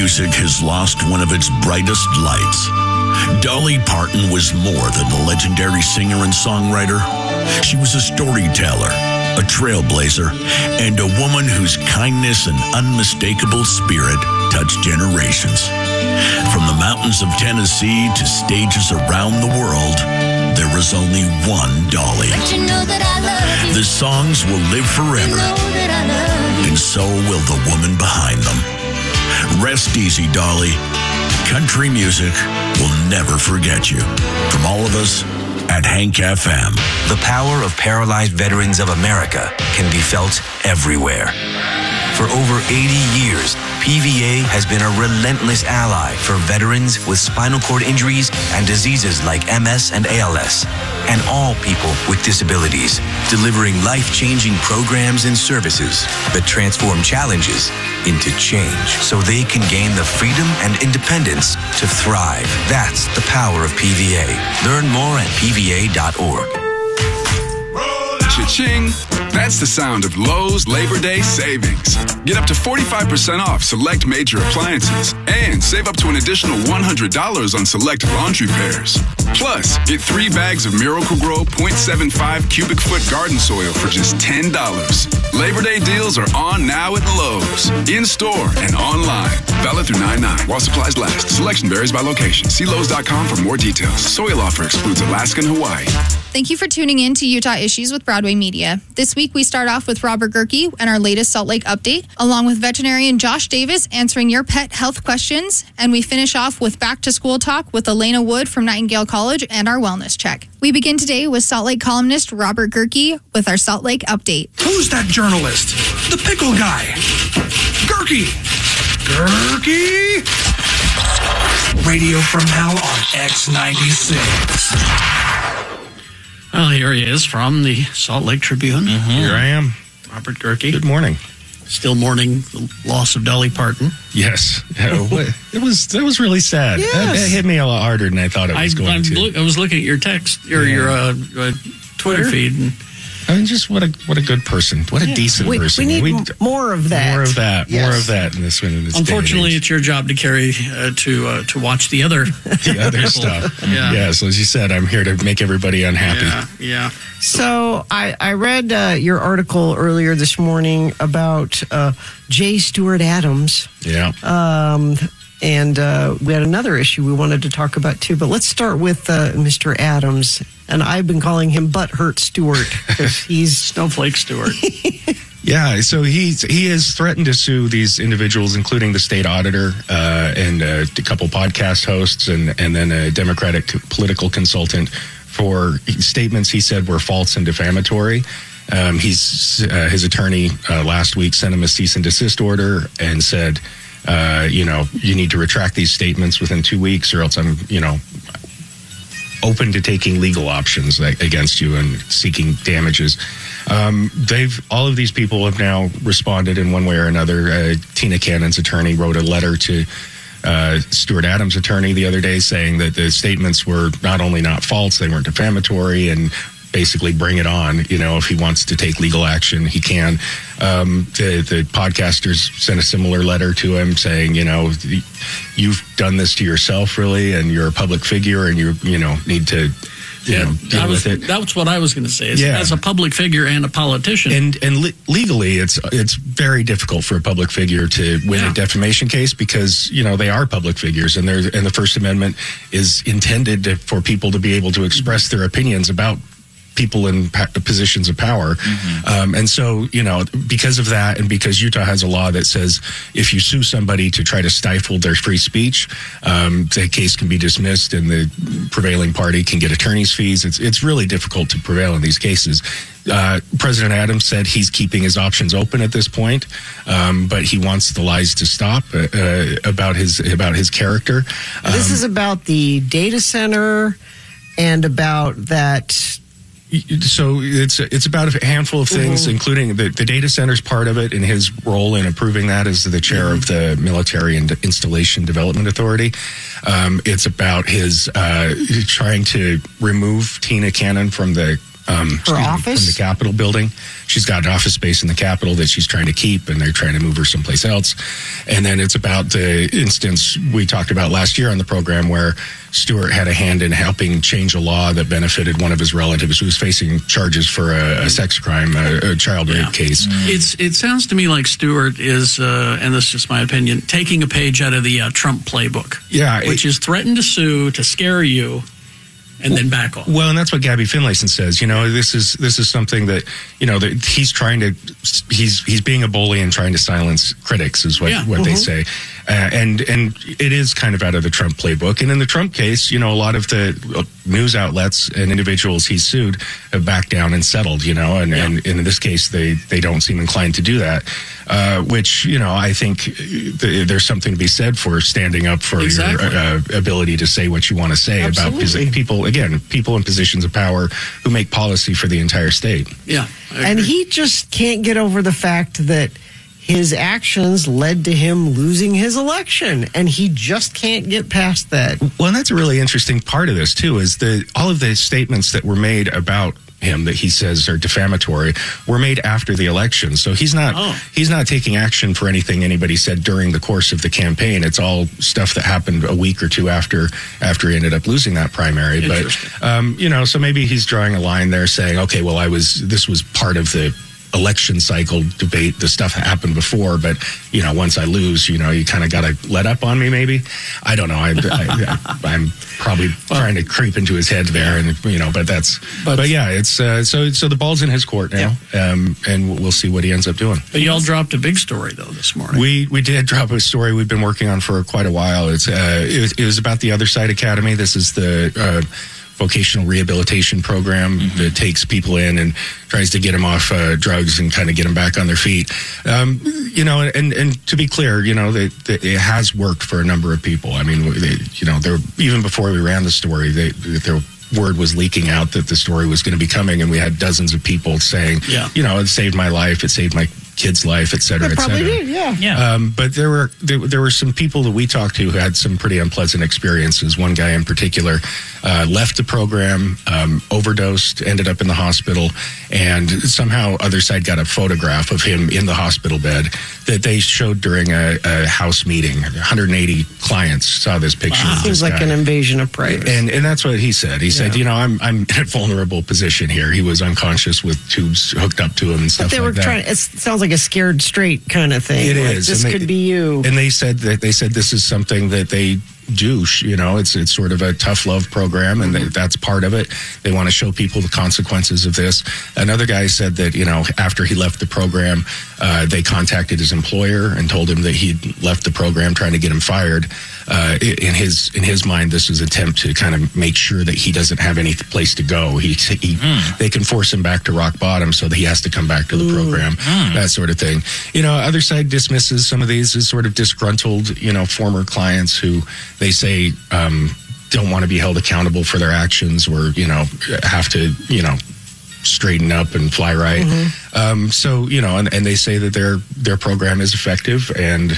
music has lost one of its brightest lights. Dolly Parton was more than a legendary singer and songwriter. She was a storyteller, a trailblazer, and a woman whose kindness and unmistakable spirit touched generations. From the mountains of Tennessee to stages around the world, there was only one Dolly. You know that I love you. The songs will live forever, You know that I love you. and so will the woman behind them. Rest easy, Dolly. Country music will never forget you. From all of us at Hank FM. The power of paralyzed veterans of America can be felt everywhere. For over 80 years, PVA has been a relentless ally for veterans with spinal cord injuries and diseases like MS and ALS, and all people with disabilities, delivering life-changing programs and services that transform challenges into change so they can gain the freedom and independence to thrive. That's the power of PVA. Learn more at PVA.org. Cha-ching! That's the sound of Lowe's Labor Day savings. Get up to 45% off select major appliances and save up to an additional $100 on select laundry pairs. Plus, get 3 bags of Miracle-Gro 0.75 cubic foot garden soil for just $10. Labor Day deals are on now at Lowe's, in-store and online. Valid through 9/9 while supplies last. Selection varies by location. See Lowe's.com for more details. Soil offer excludes Alaska and Hawaii. Thank you for tuning in to Utah Issues with Broadway Media. This week, we start off with Robert Gerke and our latest Salt Lake update, along with veterinarian Josh Davis answering your pet health questions. And we finish off with back to school talk with Elena Wood from Nightingale College and our wellness check. We begin today with Salt Lake columnist Robert Gerke with our Salt Lake update. Who's that journalist? The pickle guy. Gerke! Gerke! Radio from hell on X96. Well, here he is from the Salt Lake Tribune. Here I am. Robert Gerke. Good morning. Still mourning the loss of Dolly Parton. Yes. That was really sad. Yes. It hit me a lot harder than I thought it was going to. I was looking at your text, your Twitter feed. And I mean, just what a good person. What a decent person. We need more of that. More of that. Yes. More of that in this unfortunately, it's your job to carry to watch the other stuff. Yeah. Yeah. So as you said, I'm here to make everybody unhappy. Yeah. So I read your article earlier this morning about J. Stewart Adams. Yeah. And we had another issue we wanted to talk about too. But let's start with Mr. Adams. And I've been calling him Butthurt Stewart because he's Snowflake Stewart. Yeah, so he has threatened to sue these individuals, including the state auditor and a couple podcast hosts and then a Democratic political consultant for statements he said were false and defamatory. His attorney last week sent him a cease and desist order and said, you need to retract these statements within 2 weeks or else I'm, open to taking legal options against you and seeking damages. All of these people have now responded in one way or another. Tina Cannon's attorney wrote a letter to Stewart Adams' attorney the other day saying that the statements were not only not false, they weren't defamatory, and basically bring it on. If he wants to take legal action, he can. The podcasters sent a similar letter to him saying, you've done this to yourself, really, and you're a public figure, and you need to deal with it. That's what I was going to say. As a public figure and a politician, and legally, it's very difficult for a public figure to win a defamation case because they are public figures, and the First Amendment is intended for people to be able to express their opinions about people in positions of power. And so, because of that, and because Utah has a law that says if you sue somebody to try to stifle their free speech, the case can be dismissed and the prevailing party can get attorney's fees. It's really difficult to prevail in these cases. President Adams said he's keeping his options open at this point, but he wants the lies to stop about his character. This is about the data center and about that. So it's about a handful of things, including the data centers part of it, and his role in approving that as the chair of the Military and Installation Development Authority. It's about his trying to remove Tina Cannon from the office? From the Capitol building. She's got an office space in the Capitol that she's trying to keep, and they're trying to move her someplace else. And then it's about the instance we talked about last year on the program where Stewart had a hand in helping change a law that benefited one of his relatives who was facing charges for a sex crime, a child rape case. It sounds to me like Stewart is, and this is just my opinion, taking a page out of the Trump playbook. Yeah. Which is threaten to sue, to scare you, and then back off. Well, and that's what Gabby Finlayson says. You know, this is something that, you know, that he's trying to, he's being a bully and trying to silence critics is what they say. And it is kind of out of the Trump playbook. And in the Trump case, you know, a lot of the news outlets and individuals he's sued have backed down and settled, you know, and in this case, they don't seem inclined to do that, which, you know, I think there's something to be said for standing up for your ability to say what you want to say about people, again, people in positions of power who make policy for the entire state. Yeah. And he just can't get over the fact that his actions led to him losing his election, and he just can't get past that. Well, and that's a really interesting part of this, too, is all of the statements that were made about him that he says are defamatory were made after the election. So he's not taking action for anything anybody said during the course of the campaign. It's all stuff that happened a week or two after he ended up losing that primary. But, you know, so maybe he's drawing a line there saying, okay, well, this was part of the election cycle debate. The stuff happened before, but, you know, once I lose, you know, you kind of got to let up on me, maybe. I don't know. I'm probably trying to creep into his head there, and, you know, but yeah, it's so the ball's in his court now, and we'll see what he ends up doing. But y'all dropped a big story, though, this morning. We did drop a story we've been working on for quite a while. It was about the Other Side Academy. This is the vocational rehabilitation program that takes people in and tries to get them off drugs and kind of get them back on their feet. You know, and to be clear, you know, it has worked for a number of people. I mean, you know, even before we ran the story, their word was leaking out that the story was going to be coming, and we had dozens of people saying, you know, it saved my life, it saved my kid's life, et cetera, et cetera. Probably did, but there were some people that we talked to who had some pretty unpleasant experiences. One guy in particular left the program, overdosed, ended up in the hospital, and somehow Other Side got a photograph of him in the hospital bed that they showed during a house meeting. 180 clients saw this picture. Wow. Seems like an invasion of privacy. And that's what he said. He said, you know, I'm in a vulnerable position here. He was unconscious with tubes hooked up to him and stuff like that. It sounds like a scared straight kind of thing. It is. This could be you. And they said this is something that they do. You know, it's sort of a tough love program, and that's part of it. They want to show people the consequences of this. Another guy said that, you know, after he left the program, they contacted his employer and told him that he'd left the program, trying to get him fired. In his mind, this was an attempt to kind of make sure that he doesn't have any place to go. They can force him back to rock bottom, so that he has to come back to the program. That sort of thing. You know, Other Side dismisses some of these as sort of disgruntled, you know, former clients who they say don't want to be held accountable for their actions, or, you know, have to, you know, straighten up and fly right. So, you know, and they say that their program is effective, and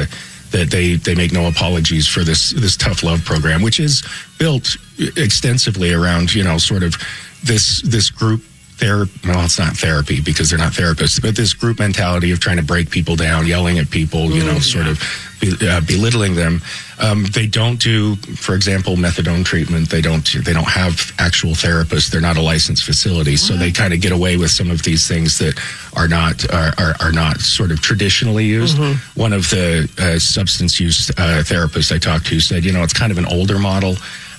that they make no apologies for this tough love program, which is built extensively around, you know, sort of this group well, it's not therapy because they're not therapists, but this group mentality of trying to break people down, yelling at people, you know, sort of belittling them. They don't do, for example, methadone treatment. They don't have actual therapists. They're not a licensed facility, so they kind of get away with some of these things that are not sort of traditionally used. One of the substance use therapists I talked to said, you know, it's kind of an older model.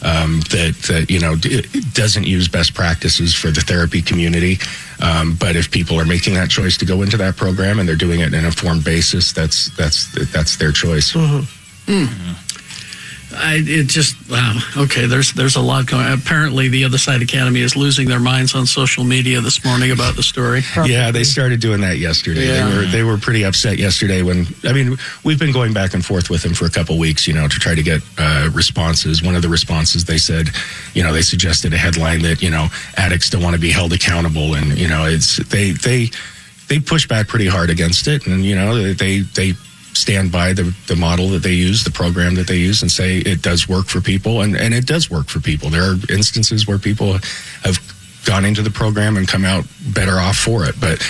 That you know, it doesn't use best practices for the therapy community. But if people are making that choice to go into that program and they're doing it in an informed basis, that's their choice. It just, wow. Okay, there's a lot going on. Apparently, the Other Side Academy is losing their minds on social media this morning about the story. Yeah, they started doing that yesterday. Yeah. They were pretty upset yesterday we've been going back and forth with them for a couple weeks, you know, to try to get responses. One of the responses, they said, you know, they suggested a headline that, you know, addicts don't want to be held accountable, and, you know, they push back pretty hard against it, and, you know, they stand by the model that they use, the program that they use, and say it does work for people, and it does work for people. There are instances where people have gone into the program and come out better off for it. But,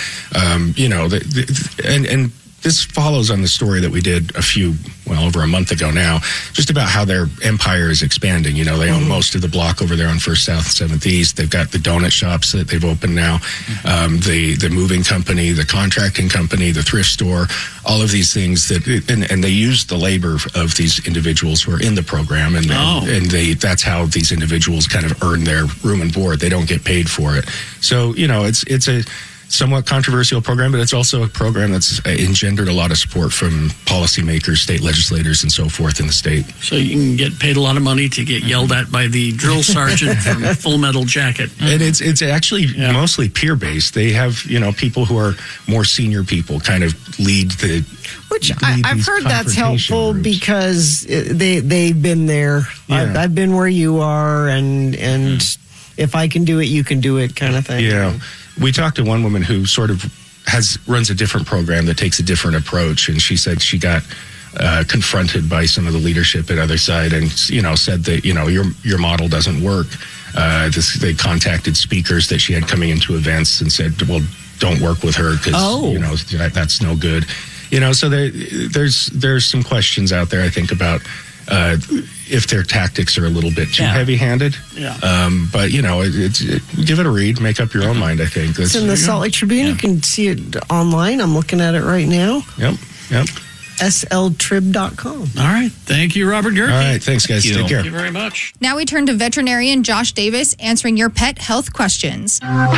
and this follows on the story that we did over a month ago now, just about how their empire is expanding. They own most of the block over there on 1st South, 7th East. They've got the donut shops that they've opened now, the moving company, the contracting company, the thrift store, all of these things and they use the labor of these individuals who are in the program, and that's how these individuals kind of earn their room and board. They don't get paid for it. So, it's a somewhat controversial program, but it's also a program that's engendered a lot of support from policymakers, state legislators, and so forth in the state. So you can get paid a lot of money to get yelled at by the drill sergeant from Full Metal Jacket. And it's actually mostly peer-based. They have, people who are more senior people kind of lead the... Which I've heard that's helpful groups. Because they've been there. Yeah. I've been where you are, and if I can do it, you can do it kind of thing. Yeah. We talked to one woman who sort of runs a different program that takes a different approach, and she said she got confronted by some of the leadership at other side, and said that your model doesn't work. They contacted speakers that she had coming into events and said, well, don't work with her because that's no good. So there's some questions out there, I think, about if their tactics are a little bit too heavy-handed. Yeah. But, give it a read. Make up your own mind, I think. It's in the Salt Lake Tribune. You can see it online. I'm looking at it right now. Yep. sltrib.com. All right. Thank you, Robert Gehrke. All right. Thanks, guys. Take care. Thank you very much. Now we turn to veterinarian Josh Davis answering your pet health questions.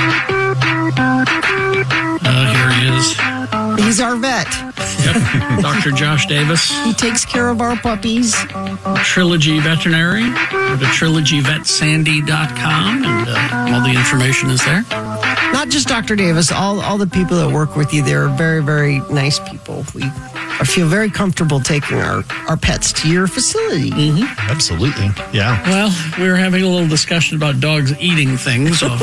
Here he is. He's our vet. Yep. Dr. Josh Davis. He takes care of our puppies. Trilogy Veterinary. Go to trilogyvetsandy.com, and all the information is there. Not just Dr. Davis, all the people that work with you, they're very, very nice people. I feel very comfortable taking our pets to your facility. Mm-hmm. Absolutely. Yeah. Well, we were having a little discussion about dogs eating things. Yep.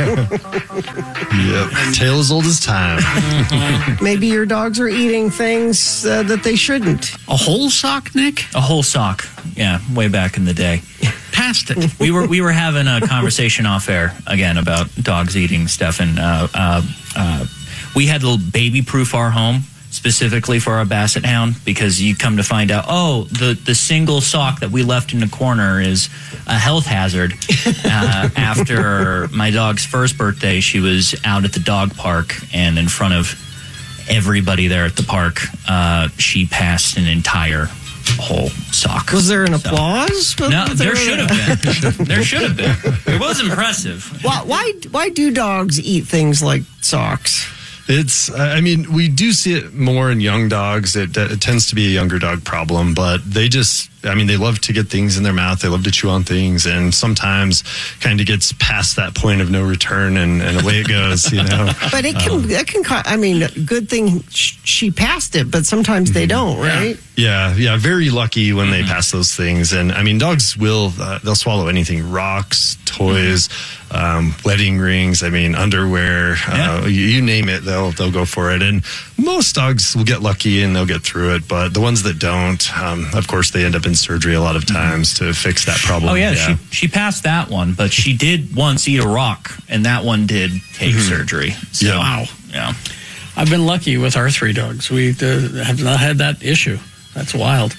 Tale as old as time. Maybe your dogs are eating things that they shouldn't. A whole sock, Nick? A whole sock. Yeah, way back in the day. Past it. We were having a conversation off air again about dogs eating stuff, and we had to baby-proof our home specifically for our Basset Hound, because you come to find out, the single sock that we left in the corner is a health hazard. After my dog's first birthday, she was out at the dog park, and in front of everybody there at the park, she passed an entire whole sock. Was there an applause? No, there should have been. There should have been. It was impressive. Why do dogs eat things like socks? We do see it more in young dogs. It tends to be a younger dog problem, but they love to get things in their mouth. They love to chew on things, and sometimes kind of gets past that point of no return, and away it goes, But it can, good thing she passed it, but sometimes they don't, right? Yeah. Very lucky when they pass those things. And dogs they'll swallow anything, rocks, toys, wedding rings, underwear, you name it, they'll go for it. And most dogs will get lucky and they'll get through it, but the ones that don't, of course, they end up in surgery a lot of times to fix that problem. Oh, yeah. She passed that one, but she did once eat a rock, and that one did take surgery. So, wow. Yeah. I've been lucky with our three dogs. We have not had that issue. That's wild.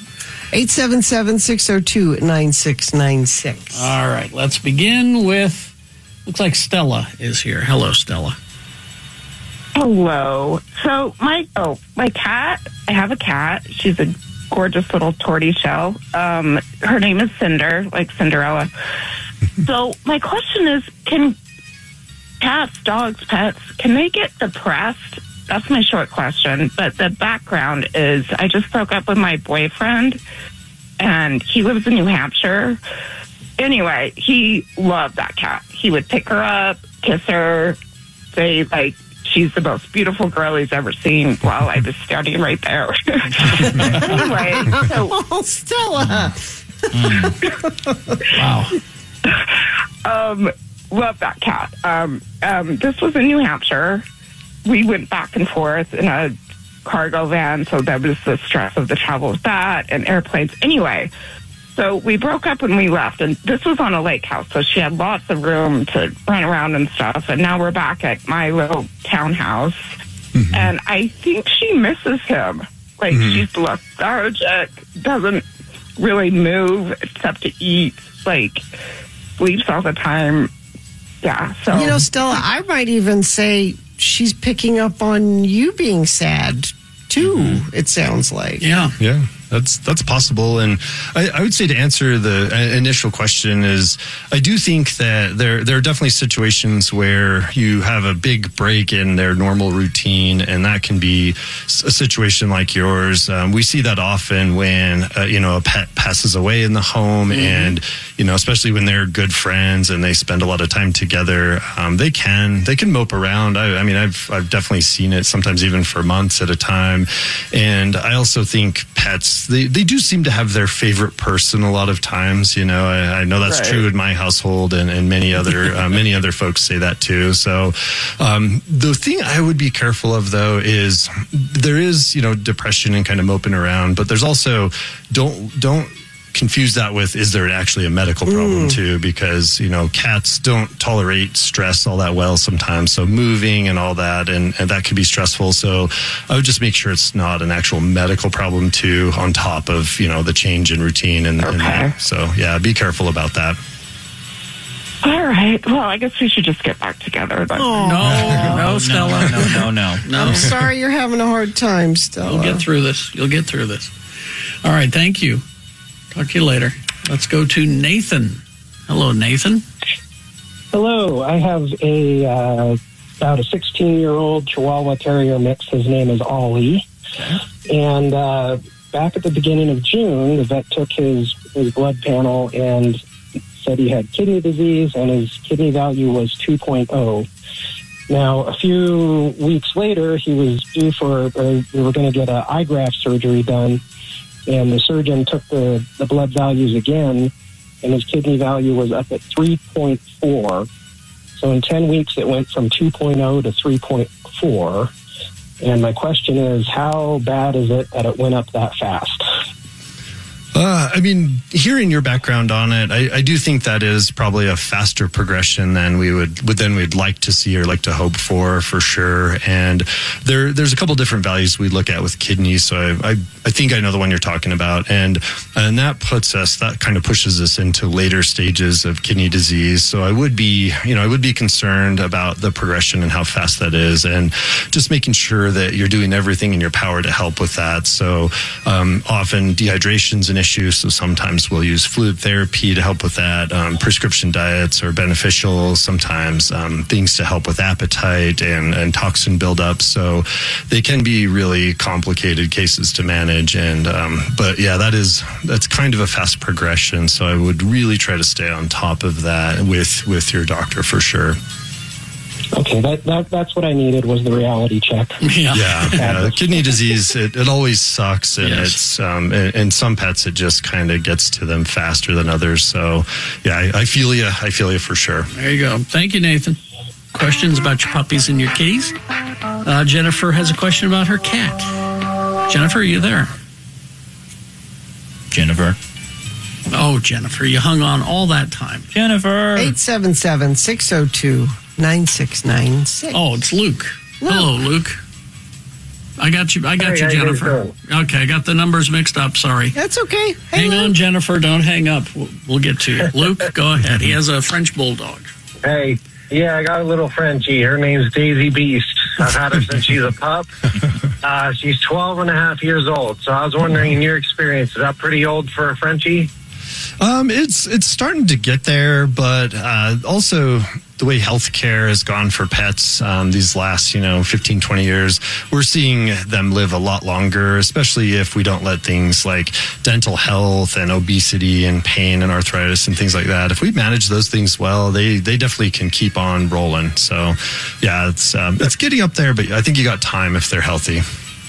877-602-9696. All right, let's begin with, looks like Stella is here. Hello, Stella. Hello. So my cat, I have a cat. She's a gorgeous little tortoiseshell. Her name is Cinder, like Cinderella. So my question is, can cats, dogs, pets, can they get depressed? That's my short question. But the background is, I just broke up with my boyfriend, and he lives in New Hampshire. Anyway, he loved that cat. He would pick her up, kiss her, say, she's the most beautiful girl he's ever seen, while I was standing right there. Anyway, so... Oh, Stella! Wow. Love that cat. This was in New Hampshire. We went back and forth in a cargo van, so there was the stress of the travel with that and airplanes. Anyway, So we broke up and we left, and this was on a lake house, so she had lots of room to run around and stuff. And now we're back at my little townhouse, and I think she misses him. Like, she's lethargic, doesn't really move except to eat, like, sleeps all the time. Yeah, so. You know, Stella, I might even say she's picking up on you being sad, too, it sounds like. Yeah. Yeah. That's possible, and I would say to answer the initial question is I do think that there are definitely situations where you have a big break in their normal routine, and that can be a situation like yours. We see that often when a pet passes away in the home, and especially when they're good friends and they spend a lot of time together, they can mope around. I mean, I've definitely seen it sometimes even for months at a time, and I also think pets. They do seem to have their favorite person a lot of times. I know that's true in my household, and many other folks say that too. So the thing I would be careful of, though, is there is depression and kind of moping around, but there's also don't confuse that with, is there actually a medical problem too? Because cats don't tolerate stress all that well sometimes, so moving and all that, and that could be stressful. So I would just make sure it's not an actual medical problem too, on top of the change in routine and that. So yeah, be careful about that. All right. Well, I guess we should just get back together. Then. No, Stella. No. I'm sorry you're having a hard time, Stella. You'll get through this. All right, thank you. Talk to you later. Let's go to Nathan. Hello, Nathan. Hello. I have about a 16-year-old Chihuahua Terrier mix. His name is Ollie. Okay. And back at the beginning of June, the vet took his blood panel and said he had kidney disease, and his kidney value was 2.0. Now, a few weeks later, he was due we were going to get an eye graft surgery done. And the surgeon took the blood values again, and his kidney value was up at 3.4. So in 10 weeks, it went from 2.0 to 3.4. And my question is, how bad is it that it went up that fast? I mean, hearing your background on it, I do think that is probably a faster progression than we'd like to see or like to hope for sure. And there's a couple different values we look at with kidneys. So I think I know the one you're talking about, and that kind of pushes us into later stages of kidney disease. So I would be concerned about the progression and how fast that is, and just making sure that you're doing everything in your power to help with that. So often dehydration's an issue. So sometimes we'll use fluid therapy to help with that. Prescription diets are beneficial. Sometimes things to help with appetite and toxin buildup. So they can be really complicated cases to manage. And but yeah, that's kind of a fast progression. So I would really try to stay on top of that with your doctor for sure. Okay, that's what I needed, was the reality check. Yeah. Kidney disease, it always sucks, and it's in some pets it just kind of gets to them faster than others. So yeah, I feel you for sure. There you go. Thank you, Nathan. Questions about your puppies and your kitties? Jennifer has a question about her cat. Jennifer, are you there? Jennifer. Oh, Jennifer, you hung on all that time. Jennifer. 877-602-9696. Oh, it's Luke. Hello, Luke. I got you, Jennifer. Okay, I got the numbers mixed up. Sorry. That's okay. Hang on, Jennifer. Don't hang up. We'll get to you. Luke, go ahead. He has a French bulldog. Hey, yeah, I got a little Frenchie. Her name's Daisy Beast. I've had her since she's a pup. She's 12 and a half years old. So I was wondering, in your experience, is that pretty old for a Frenchie? It's starting to get there, but also the way healthcare has gone for pets these last 15, 20 years, we're seeing them live a lot longer, especially if we don't let things like dental health and obesity and pain and arthritis and things like that. If we manage those things well, they definitely can keep on rolling. So yeah, it's getting up there, but I think you got time if they're healthy.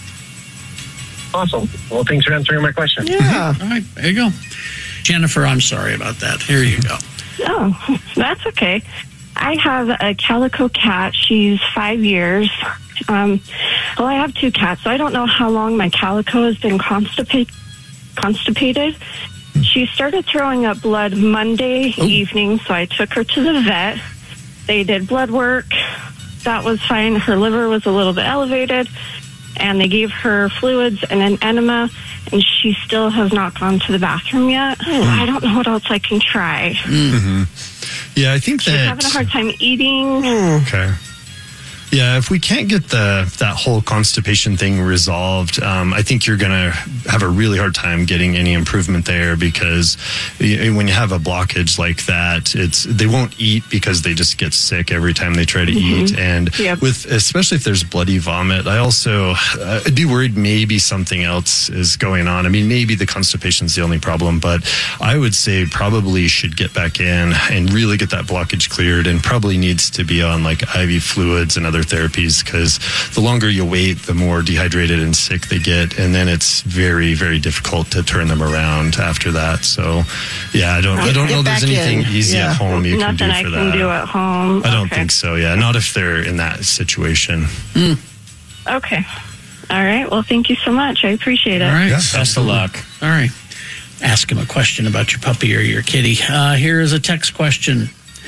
Awesome. Well, thanks for answering my question. Yeah. All right, there you go. Jennifer, I'm sorry about that. Here you go. Oh, that's okay. I have a calico cat. She's 5 years. Well, I have two cats, so I don't know how long my calico has been constipated. She started throwing up blood Monday evening, so I took her to the vet. They did blood work. That was fine. Her liver was a little bit elevated, and they gave her fluids and an enema, and she still has not gone to the bathroom yet. I don't know what else I can try. Yeah, I think She's having a hard time eating. Okay. Yeah, if we can't get that whole constipation thing resolved, I think you're going to have a really hard time getting any improvement there, because when you have a blockage like that, they won't eat because they just get sick every time they try to eat. And especially if there's bloody vomit, I'd be worried maybe something else is going on. I mean, maybe the constipation's the only problem, but I would say probably should get back in and really get that blockage cleared, and probably needs to be on like IV fluids and other therapies, because the longer you wait, the more dehydrated and sick they get, and then it's very, very difficult to turn them around after that. So yeah, I don't know there's anything easy at home you can do for that. Nothing I can do at home. I don't think so. Yeah, not if they're in that situation. Okay. All right. Well, thank you so much. I appreciate it. All right. Best of luck. All right. Ask him a question about your puppy or your kitty. Here is a text question.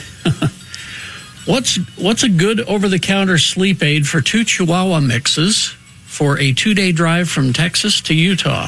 What's a good over-the-counter sleep aid for 2 Chihuahua mixes for a 2-day drive from Texas to Utah?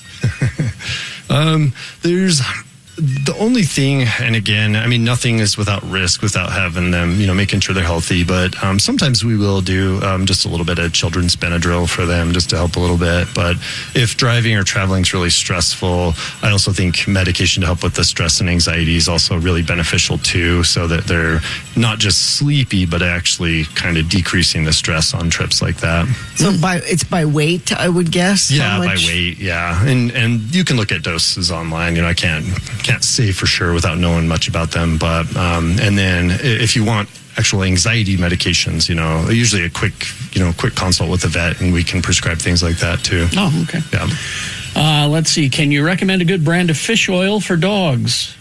There's the only thing, and again, I mean, nothing is without risk, without having them, making sure they're healthy. But sometimes we will do just a little bit of children's Benadryl for them, just to help a little bit. But if driving or traveling is really stressful, I also think medication to help with the stress and anxiety is also really beneficial too, so that they're not just sleepy, but actually kind of decreasing the stress on trips like that. So it's by weight, I would guess. Yeah, by weight. Yeah, and you can look at doses online. I can't say for sure without knowing much about them, but and then if you want actual anxiety medications, usually a quick consult with a vet, and we can prescribe things like that too. Oh, okay. Yeah. Let's see. Can you recommend a good brand of fish oil for dogs?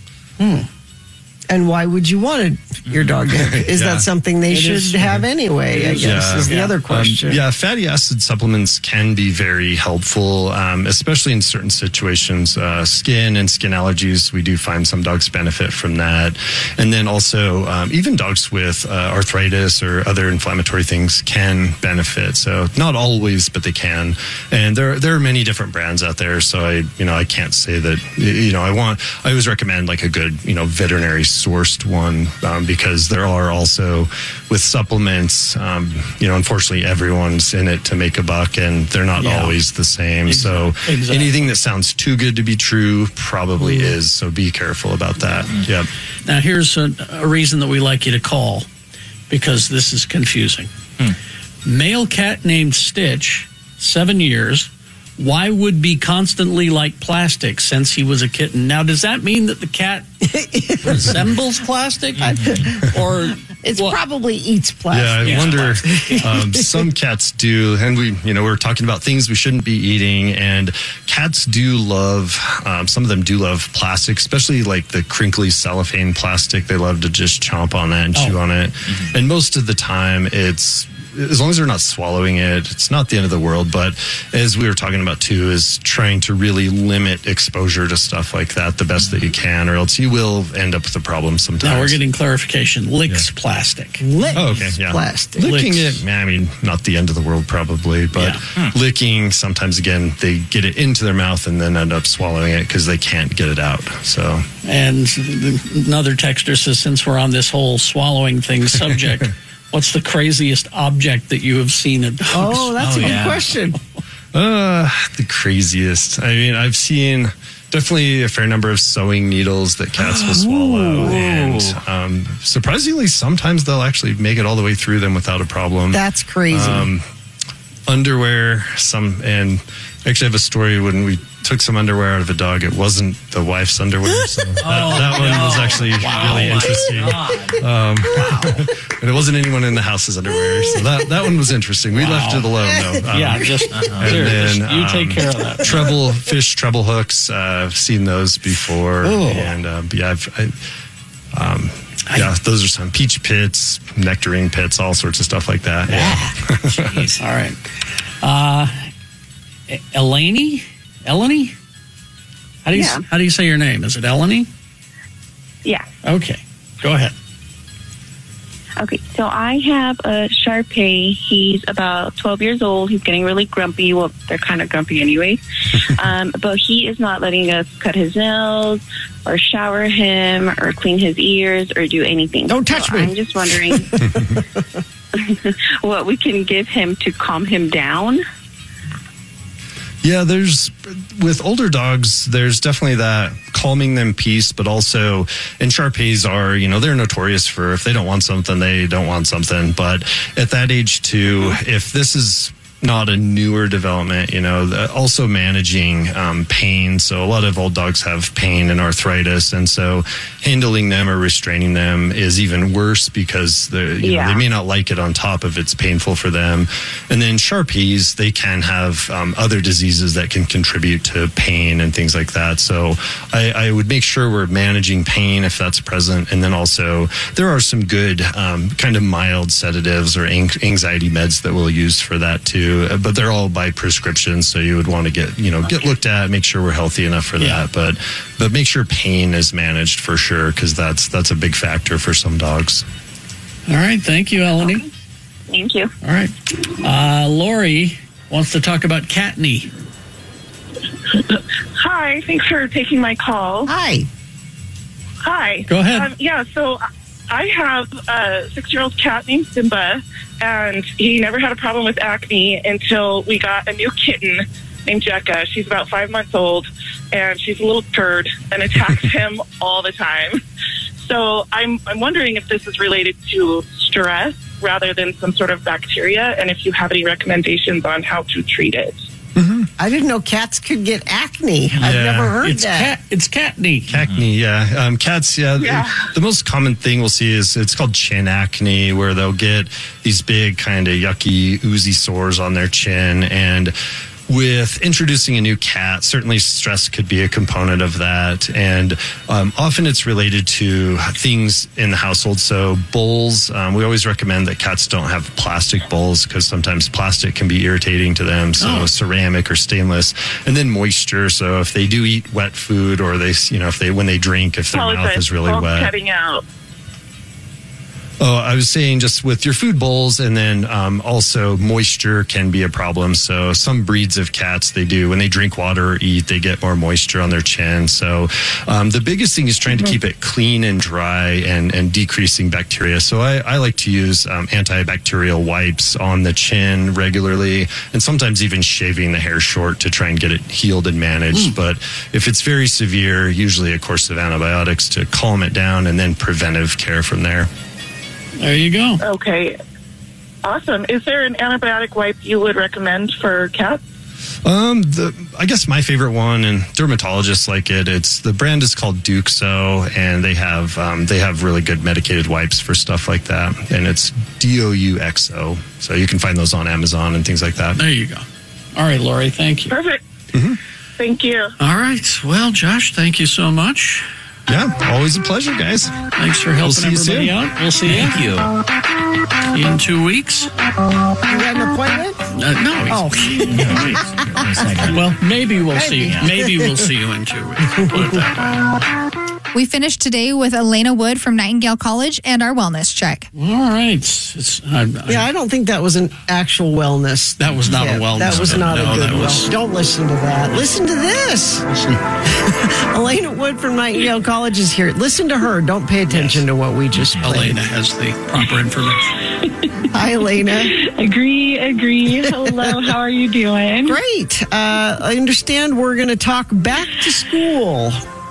And why would you want your dog to have? Is that something they should have anyway, I guess, is the other question. Fatty acid supplements can be very helpful, especially in certain situations. Skin and skin allergies, we do find some dogs benefit from that. And then also, even dogs with arthritis or other inflammatory things can benefit. So not always, but they can. And there are many different brands out there. So I can't say that, I always recommend like a good, veterinary sourced one, because there are also with supplements, unfortunately everyone's in it to make a buck, and they're not always the same. So anything that sounds too good to be true probably is. So be careful about that. Yep. Now here's a reason that we like you to call, because this is confusing. Male cat named Stitch, 7 years. Why would be constantly like plastic since he was a kitten? Now, does that mean that the cat resembles plastic? Or it probably eats plastic. Yeah, I wonder. Some cats do, and we're talking about things we shouldn't be eating, and cats do love, some of them do love plastic, especially like the crinkly cellophane plastic. They love to just chomp on that and chew on it. And most of the time it's, as long as they're not swallowing it, it's not the end of the world. But as we were talking about too, is trying to really limit exposure to stuff like that the best that you can, or else you will end up with a problem sometimes. Now we're getting clarification. Licks plastic. Plastic. Licking it, I mean, not the end of the world probably, but licking, sometimes again, they get it into their mouth and then end up swallowing it because they can't get it out. So. And another texter says, since we're on this whole swallowing thing subject, what's the craziest object that you have seen at dogs? Oh, that's a good question. The craziest. I mean, I've seen definitely a fair number of sewing needles that cats will swallow. And surprisingly, sometimes they'll actually make it all the way through them without a problem. That's crazy. Underwear, and actually I have a story when we took some underwear out of a dog. It wasn't the wife's underwear. So that one was actually really interesting. And it wasn't anyone in the house's underwear. So that one was interesting. We left it alone though. You take care of that. Treble hooks. I've seen those before. And those are some peach pits, nectarine pits, all sorts of stuff like that. Jeez. All right. Eleni? How do you say your name? Is it Eleni? Yeah. Okay. Go ahead. Okay, so I have a Shar-Pei. He's about 12 years old. He's getting really grumpy. Well, they're kind of grumpy anyway. But he is not letting us cut his nails or shower him or clean his ears or do anything. Don't touch me. I'm just wondering what we can give him to calm him down. Yeah, with older dogs, there's definitely that calming them piece, but also, and Shar-Peis are, they're notorious for if they don't want something, they don't want something. But at that age too, if this is not a newer development, also managing pain. So a lot of old dogs have pain and arthritis, and so handling them or restraining them is even worse because they may not like it on top of it's painful for them. And then Shar-Peis, they can have other diseases that can contribute to pain and things like that. So I would make sure we're managing pain if that's present. And then also there are some good kind of mild sedatives or anxiety meds that we'll use for that too. But they're all by prescription, so you would want to get looked at, make sure we're healthy enough for that. But make sure pain is managed for sure, because that's a big factor for some dogs. All right, thank you, Eleni. Okay. Thank you. All right, Lori wants to talk about Katni. Hi, thanks for taking my call. Hi. Go ahead. So I have a 6-year-old cat named Simba, and he never had a problem with acne until we got a new kitten named Jekka. She's about 5 months old, and she's a little turd and attacks him all the time. So I'm wondering if this is related to stress rather than some sort of bacteria, and if you have any recommendations on how to treat it. Mm-hmm. I didn't know cats could get acne. I've never heard that. It's Katni. Acne, yeah. Cats, The most common thing we'll see is it's called chin acne, where they'll get these big kind of yucky, oozy sores on their chin. And with introducing a new cat, certainly stress could be a component of that. And often it's related to things in the household. So bowls, we always recommend that cats don't have plastic bowls because sometimes plastic can be irritating to them. So ceramic or stainless. And then moisture. So if they do eat wet food, or when they drink, if their mouth is really wet. Cutting out. Oh, I was saying just with your food bowls, and then also moisture can be a problem. So some breeds of cats, when they drink water or eat, they get more moisture on their chin. So the biggest thing is trying to keep it clean and dry and decreasing bacteria. So I like to use antibacterial wipes on the chin regularly, and sometimes even shaving the hair short to try and get it healed and managed. But if it's very severe, usually a course of antibiotics to calm it down, and then preventive care from there. There you go. Okay. Awesome. Is there an antibiotic wipe you would recommend for cats? I guess my favorite one, and dermatologists like it. The brand is called Duxo, and they have really good medicated wipes for stuff like that. And it's Douxo. So you can find those on Amazon and things like that. There you go. All right, Lori, thank you. Perfect. Mm-hmm. Thank you. All right. Well, Josh, thank you so much. Yeah, always a pleasure, guys. Thanks for helping everybody out. We'll see Thank you. In 2 weeks. You got an appointment? No. Well, maybe we'll see. Maybe we'll see you in 2 weeks. We'll put it that way. We finished today with Elena Wood from Nightingale College and our wellness check. All right. I don't think that was an actual wellness. That was not a wellness. That was not a good wellness. Don't listen to that. Listen to this. Elena Wood from Nightingale College is here. Listen to her. Don't pay attention to what we just played. Elena has the proper information. Hi, Elena. Agree. Hello, how are you doing? Great. I understand we're going to talk back to school.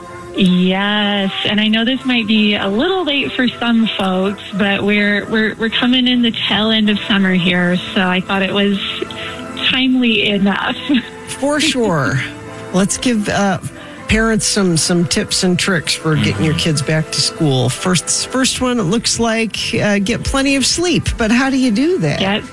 Yes, and I know this might be a little late for some folks, but we're coming in the tail end of summer here, so I thought it was timely enough. For sure. Let's give parents some tips and tricks for getting your kids back to school. First one, it looks like get plenty of sleep, but how do you do that?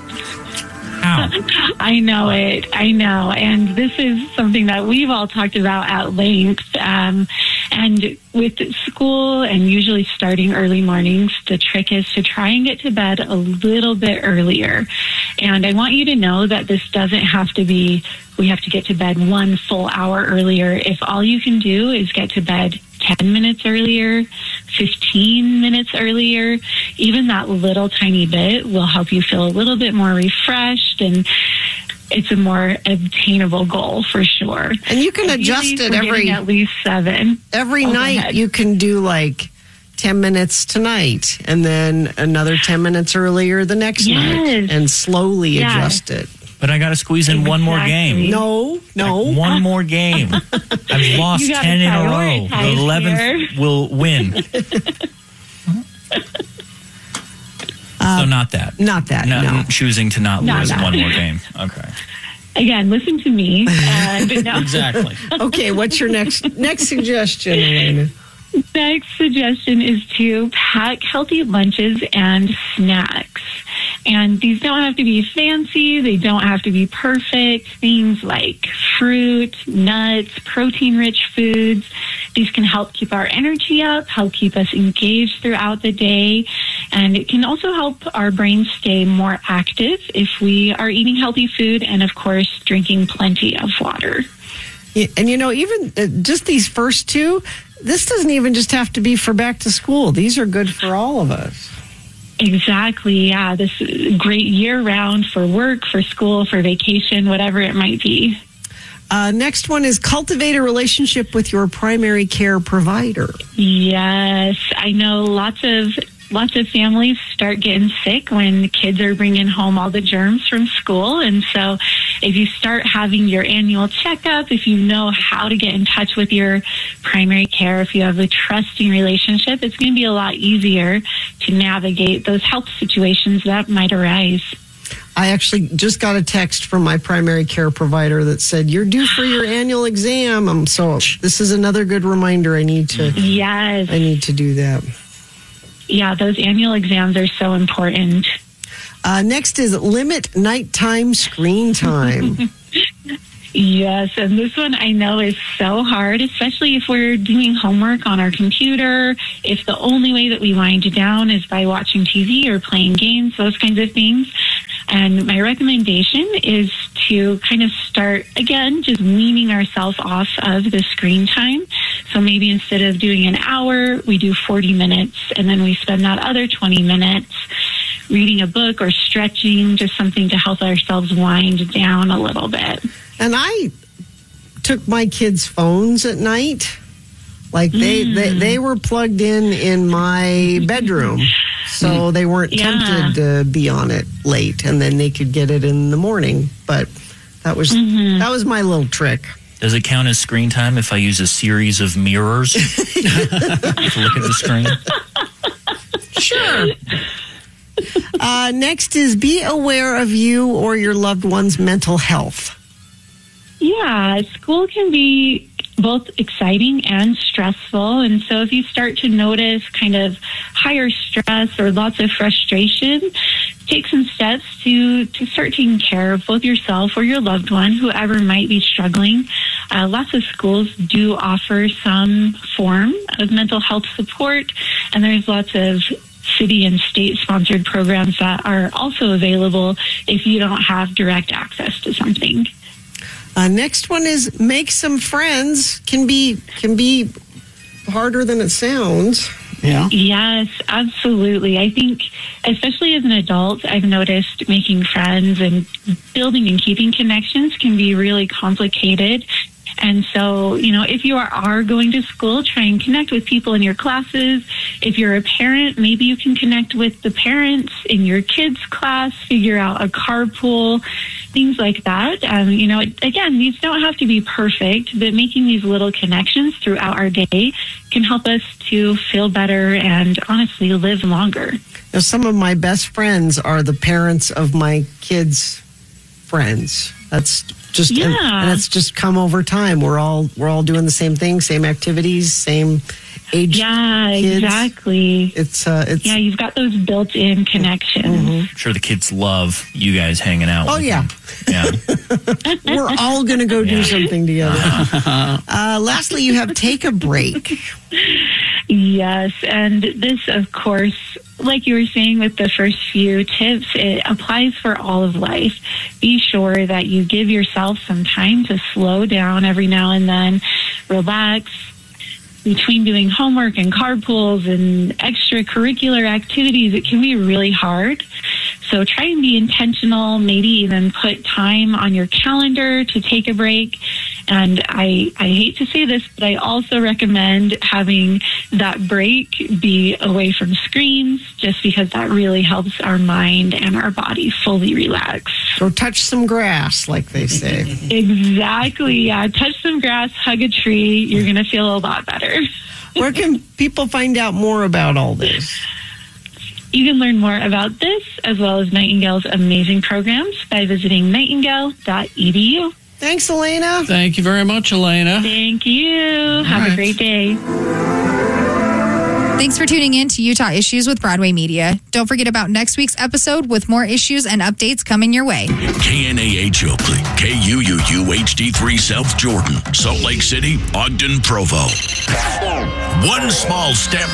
I know. And this is something that we've all talked about at length. And with school and usually starting early mornings, the trick is to try and get to bed a little bit earlier. And I want you to know that this doesn't have to be, we have to get to bed 1 full hour earlier. If all you can do is get to bed 10 minutes earlier, 15 minutes earlier, even that little tiny bit will help you feel a little bit more refreshed, and it's a more obtainable goal for sure. And you can adjust it every at least 7 every night. You can do like 10 minutes tonight, and then another 10 minutes earlier the next night, and slowly adjust it. But I got to squeeze in one more game. No. One more game. I've lost 10 in a row. The 11th will win. So not that. Not that, No, no. I'm choosing to not Not lose that. one more game. Okay. Again, listen to me. But no. Exactly. Okay, what's your next suggestion, Elena? Next suggestion is to pack healthy lunches and snacks. And these don't have to be fancy. They don't have to be perfect. Things like fruit, nuts, protein-rich foods. These can help keep our energy up, help keep us engaged throughout the day. And it can also help our brains stay more active if we are eating healthy food and, of course, drinking plenty of water. Yeah, and even just these first two, this doesn't even just have to be for back to school. These are good for all of us. Exactly. Yeah. This is great year round for work, for school, for vacation, whatever it might be. Next one is cultivate a relationship with your primary care provider. Yes. I know lots of families start getting sick when kids are bringing home all the germs from school. And so if you start having your annual checkup, if you know how to get in touch with your primary care, if you have a trusting relationship, it's going to be a lot easier to navigate those health situations that might arise. I actually just got a text from my primary care provider that said, you're due for your annual exam. So this is another good reminder. I need to do that. Yeah, those annual exams are so important. Next is limit nighttime screen time. Yes, and this one I know is so hard, especially if we're doing homework on our computer, if the only way that we wind down is by watching TV or playing games, those kinds of things. And my recommendation is to kind of start, again, just weaning ourselves off of the screen time. So maybe instead of doing an hour, we do 40 minutes, and then we spend that other 20 minutes reading a book or stretching, just something to help ourselves wind down a little bit. And I took my kids' phones at night. Like they were plugged in my bedroom, so they weren't tempted to be on it late, and then they could get it in the morning. But that was my little trick. Does it count as screen time if I use a series of mirrors to look at the screen? Sure. Next is be aware of you or your loved one's mental health. Yeah, school can be both exciting and stressful. And so if you start to notice kind of higher stress or lots of frustration, take some steps to start taking care of both yourself or your loved one, whoever might be struggling. Lots of schools do offer some form of mental health support, and there's lots of city and state sponsored programs that are also available if you don't have direct access to something. Next one is make some friends. Can be harder than it sounds. Yeah. Yes, absolutely. I think, especially as an adult, I've noticed making friends and building and keeping connections can be really complicated. And so, if you are going to school, try and connect with people in your classes. If you're a parent, maybe you can connect with the parents in your kids' class, figure out a carpool, things like that. Again, these don't have to be perfect, but making these little connections throughout our day can help us to feel better and honestly live longer. Now, some of my best friends are the parents of my kids' friends. That's just Yeah. and it's just come over time. We're all doing the same thing, same activities, same age. Yeah, kids. exactly. It's yeah, you've got those built-in connections. I'm sure the kids love you guys hanging out. Oh with yeah. them. Yeah. We're all going to go do something together. Lastly, you have Take a Break. Yes, and this, of course, like you were saying with the first few tips, it applies for all of life. Be sure that you give yourself some time to slow down every now and then, relax. Between doing homework and carpools and extracurricular activities, it can be really hard. So try and be intentional, maybe even put time on your calendar to take a break. And I hate to say this, but I also recommend having that break be away from screens, just because that really helps our mind and our body fully relax. Go touch some grass, like they say. Exactly. Yeah. Touch some grass, hug a tree. You're going to feel a lot better. Where can people find out more about all this? You can learn more about this as well as Nightingale's amazing programs by visiting nightingale.edu. Thanks, Elena. Thank you very much, Elena. Thank you. Have a great day. Thanks for tuning in to Utah Issues with Broadway Media. Don't forget about next week's episode with more issues and updates coming your way. KNAH Oakley, KUUU HD3 South Jordan, Salt Lake City, Ogden, Provo. One small step